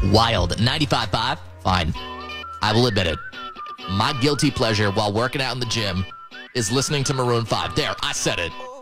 Wild. 95.5. Fine. I will admit it. My guilty pleasure while working out in the gym is listening to Maroon 5. There, I said it.